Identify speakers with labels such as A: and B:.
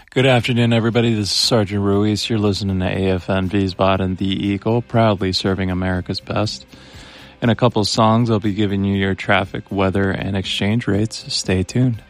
A: Good afternoon, everybody. This is Sergeant Ruiz. You're listening to AFN Wiesbaden, The Eagle, proudly serving America's best. In a couple songs, I'll be giving you your traffic, weather, and exchange rates. Stay tuned.